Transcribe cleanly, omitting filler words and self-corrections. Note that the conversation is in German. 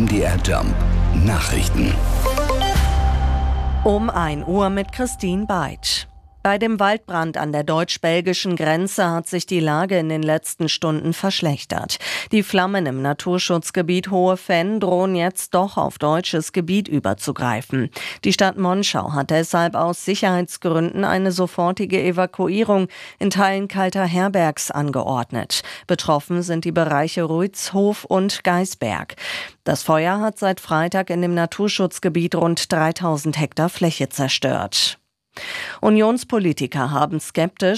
MDR Jump Nachrichten. Um 1 Uhr mit Christine Beitsch. Bei dem Waldbrand an der deutsch-belgischen Grenze hat sich die Lage in den letzten Stunden verschlechtert. Die Flammen im Naturschutzgebiet Hohe Venn drohen jetzt doch auf deutsches Gebiet überzugreifen. Die Stadt Monschau hat deshalb aus Sicherheitsgründen eine sofortige Evakuierung in Teilen Kalter Herbergs angeordnet. Betroffen sind die Bereiche Ruitzhof und Geisberg. Das Feuer hat seit Freitag in dem Naturschutzgebiet rund 3000 Hektar Fläche zerstört. Unionspolitiker haben skeptisch